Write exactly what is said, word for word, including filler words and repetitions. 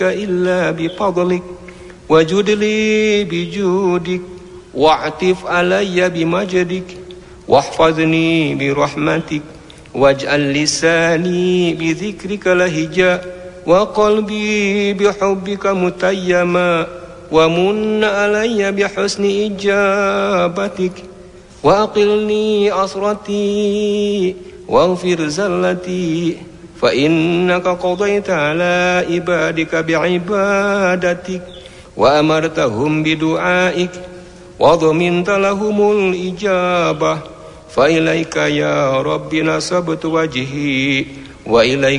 إلا بفضلك وجد لي بجودك واعطف علي بمجدك واحفظني برحمتك واجعل لساني بذكرك لهجا وقلبي بحبك متيما ومن علي بحسن إجابتك وأقلني أسرتي واغفر زلتي فإنك قضيت على عبادك بعبادتك وأمرتهم بدعائك وضمنت لهم الإجابة فإليك يا رب نصبت وجهي وإليك